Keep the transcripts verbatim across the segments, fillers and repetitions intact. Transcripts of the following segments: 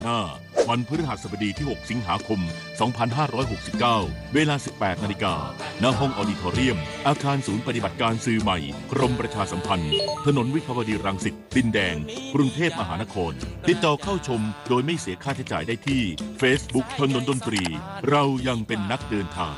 หน้าวันพฤหัสบดีที่หกสิงหาคมสองพันห้าร้อยหกสิบเก้าเวลา สิบแปดนาฬิกา ณ ห้องออดิทอเรียมอาคารศูนย์ปฏิบัติการสื่อใหม่กรมประชาสัมพันธ์ถนนวิภาวดีรังสิตดินแดงกรุงเทพมหานครติดต่อเข้าชมโดยไม่เสียค่าใช้จ่ายได้ที่ Facebook ถนนดนตรีเรายังเป็นนักเดินทาง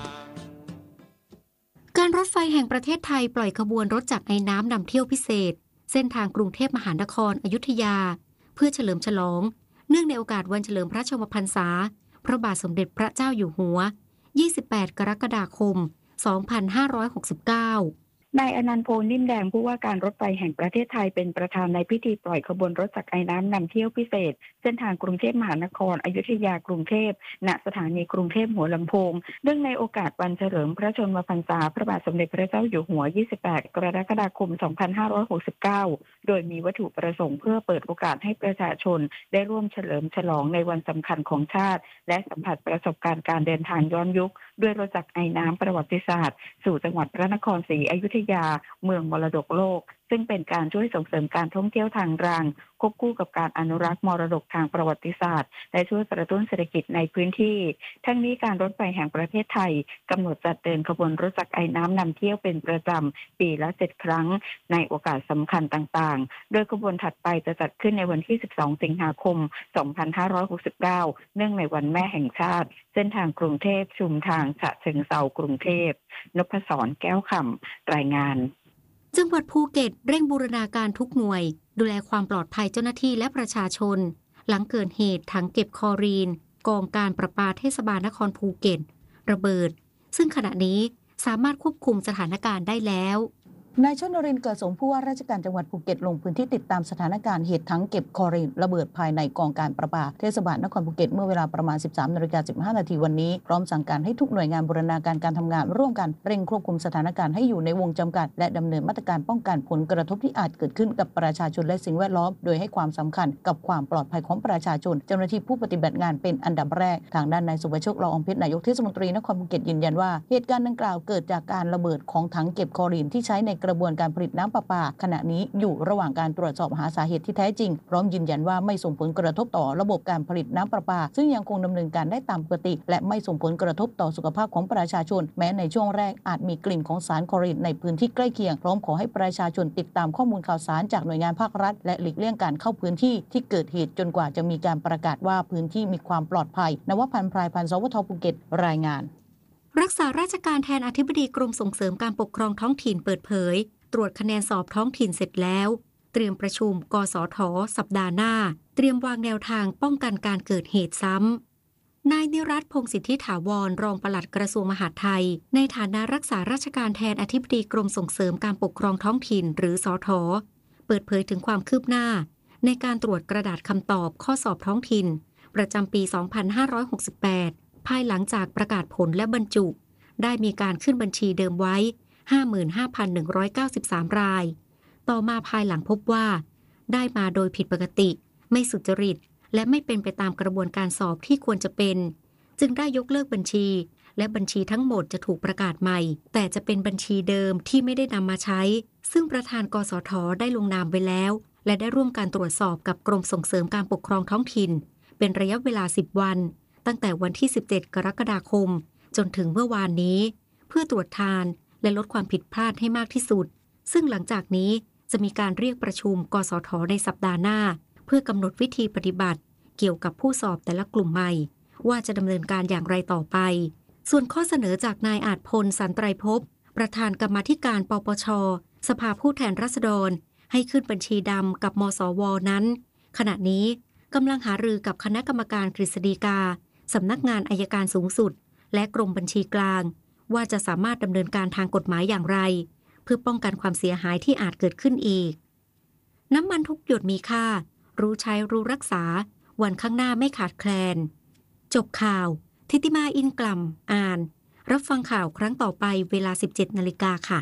การรถไฟแห่งประเทศไทยปล่อยขบวนรถจักรไอน้ำนำเที่ยวพิเศษเส้นทางกรุงเทพมหานครอยุธยาเพื่อเฉลิมฉลองเนื่องในโอกาสวันเฉลิมพระชนมพรรษาพระบาทสมเด็จพระเจ้าอยู่หัวยี่สิบแปดกรกฎาคมสองพันห้าร้อยหกสิบเก้านายอนันต์โพนิ่มแดงผู้ว่าการรถไฟแห่งประเทศไทยเป็นประธานในพิธีปล่อยขบวนรถจักรไอน้ำนำเที่ยวพิเศษเส้นทางกรุงเทพมหานครอยุธยากรุงเทพณสถานีกรุงเทพหัวลำโพงเนื่องในโอกาสวันเฉลิมพระชนมพรรษาพระบาทสมเด็จพระเจ้าอยู่หัวยี่สิบแปดกรกฎาคมสองพันห้าร้อยหกสิบเก้าโดยมีวัตถุประสงค์เพื่อเปิดโอกาสให้ประชาชนได้ร่วมเฉลิมฉลองในวันสำคัญของชาติและสัมผัสประสบการณ์การเดินทางย้อนยุคด้วยรถจักรไอน้ำประวัติศาสตร์สู่จังหวัดพระนครศรีอยุธยาเมืองมรดกโลกซึ่งเป็นการช่วยส่งเสริมการท่องเที่ยวทางรางควบคู่กับการอนุรักษ์มรดกทางประวัติศาสตร์และช่วยกระตุ้นเศรษฐกิจในพื้นที่ทั้งนี้การรถไฟแห่งประเทศไทยกำหนดจัดเดินขบวนรถจักรไอน้ำนำเที่ยวเป็นประจำปีละเจ็ดครั้งในโอกาสสำคัญต่างๆโดยขบวนถัดไปจะจัดขึ้นในวันที่สิบสองสิงหาคมสองพันห้าร้อยหกสิบเก้าเนื่องในวันแม่แห่งชาติเส้นทางกรุงเทพชุมทางฉะเชิงเทรากรุงเทพนพศรแก้วคำรายงานจังหวัดภูเก็ตเร่งบูรณาการทุกหน่วยดูแลความปลอดภัยเจ้าหน้าที่และประชาชนหลังเกิดเหตุถังเก็บคลอรีนกองการประปาเทศบาลนครภูเก็ตระเบิดซึ่งขณะนี้สามารถควบคุมสถานการณ์ได้แล้วนายชนรินทร์เกิดสมผู้ว่าราชการจังหวัดภูเก็ตลงพื้นที่ติดตามสถานการณ์เหตุถังเก็บคลอรีนระเบิดภายในกองการประปาเทศบาลนครภูเก็ตเมื่อเวลาประมาณ สิบสามนาฬิกาสิบห้านาทีวันนี้พร้อมสั่งการให้ทุกหน่วยงานบูรณาการการทำงานร่วมกันเร่งควบคุมสถานการณ์ให้อยู่ในวงจำกัดและดำเนินมาตรการป้องกันผลกระทบที่อาจเกิดขึ้นกับประชาชนและสิ่งแวดล้อมโดยให้ความสำคัญกับความปลอดภัยของประชาชนเจ้าหน้าที่ผู้ปฏิบัติงานเป็นอันดับแรกทางด้านนายสุภโชค ละอองเพชรนายกเทศมนตรีนครภูเก็ตยืนยันว่าเหตุการณ์ดังกล่าวเกิดจากการระเบิดของถังเก็บคลอรีนที่ใช้ในกระบวนการผลิตน้ำประปาขณะนี้อยู่ระหว่างการตรวจสอบหาสาเหตุที่แท้จริงพร้อมยืนยันว่าไม่ส่งผลกระทบต่อระบบการผลิตน้ำประปาซึ่งยังคงดำเนินการได้ตามปกติและไม่ส่งผลกระทบต่อสุขภาพของประชาชนแม้ในช่วงแรกอาจมีกลิ่นของสารคลอรีนในพื้นที่ใกล้เคียงพร้อมขอให้ประชาชนติดตามข้อมูลข่าวสารจากหน่วยงานภาครัฐและหลีกเลี่ยงการเข้าพื้นที่ที่เกิดเหตุจนกว่าจะมีการประกาศว่าพื้นที่มีความปลอดภัยนวพันธ์พรายพันธ์สวทภูเก็ตรายงานรักษาราชการแทนอธิบดีกรมส่งเสริมการปกครองท้องถิ่นเปิดเผยตรวจคะแนนสอบท้องถิ่นเสร็จแล้วเตรียมประชุมกสทสัปดาห์หน้าเตรียมวางแนวทางป้องกันการเกิดเหตุซ้ำนายนิรัตน์พงษ์สิทธิถาวรรองปลัดกระทรวงมหาดไทยในฐานะรักษาราชการแทนอธิบดีกรมส่งเสริมการปกครองท้องถิ่นหรือสทเปิดเผยถึงความคืบหน้าในการตรวจกระดาษคำตอบข้อสอบท้องถิ่นประจำปีสองพันห้าร้อยหกสิบแปดภายหลังจากประกาศผลและบรรจุได้มีการขึ้นบัญชีเดิมไว้ ห้าหมื่นห้าพันหนึ่งร้อยเก้าสิบสาม รายต่อมาภายหลังพบว่าได้มาโดยผิดปกติไม่สุจริตและไม่เป็นไปตามกระบวนการสอบที่ควรจะเป็นจึงได้ยกเลิกบัญชีและบัญชีทั้งหมดจะถูกประกาศใหม่แต่จะเป็นบัญชีเดิมที่ไม่ได้นำมาใช้ซึ่งประธานกสทได้ลงนามไว้แล้วและได้ร่วมการตรวจสอบกับกรมส่งเสริมการปกครองท้องถิ่นเป็นระยะเวลาสิบวันตั้งแต่วันที่สิบเจ็ดกรกฎาคมจนถึงเมื่อวานนี้เพื่อตรวจทานและลดความผิดพลาดให้มากที่สุดซึ่งหลังจากนี้จะมีการเรียกประชุมกสทในสัปดาห์หน้าเพื่อกำหนดวิธีปฏิบัติเกี่ยวกับผู้สอบแต่ละกลุ่มใหม่ว่าจะดำเนินการอย่างไรต่อไปส่วนข้อเสนอจากนายอาจพลสันไตรภพประธานกรรมาธิการปปช.สภาผู้แทนราษฎรให้ขึ้นบัญชีดำกับมสว.นั้นขณะนี้กำลังหารือกับคณะกรรมการกฤษฎีกาสำนักงานอัยการสูงสุดและกรมบัญชีกลางว่าจะสามารถดำเนินการทางกฎหมายอย่างไรเพื่อป้องกันความเสียหายที่อาจเกิดขึ้นอีกน้ำมันทุกหยดมีค่ารู้ใช้รู้รักษาวันข้างหน้าไม่ขาดแคลนจบข่าวทิติมาอินกล่ำอ่านรับฟังข่าวครั้งต่อไปเวลา สิบเจ็ดนาฬิกาค่ะ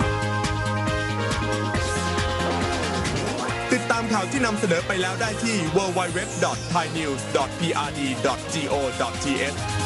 ติดตามข่าวที่นำเสนอไปแล้วได้ที่ ดับเบิลยู ดับเบิลยู ดับเบิลยู ดอท ไทยนิวส์ ดอท พี อาร์ ดี ดอท จี โอ ดอท ที เอช